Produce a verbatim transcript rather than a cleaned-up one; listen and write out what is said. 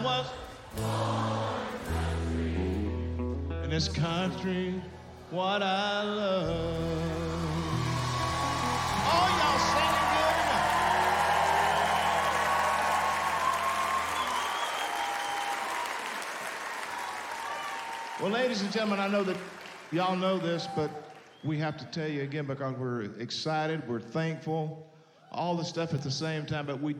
Was in this country, what I love. Oh, y'all singing good enough. Well, ladies and gentlemen, I know that y'all know this, but we have to tell you again because we're excited, we're thankful, all the stuff at the same time, but we